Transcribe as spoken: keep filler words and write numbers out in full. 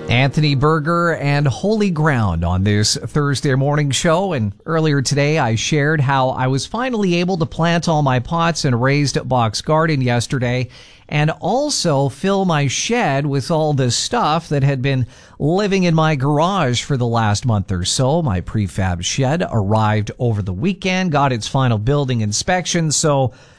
Anthony Berger and Holy Ground on this Thursday morning show. And earlier today, I shared how I was finally able to plant all my pots in a raised box garden yesterday and also fill my shed with all this stuff that had been living in my garage for the last month or so. My prefab shed arrived over the weekend, got its final building inspection, so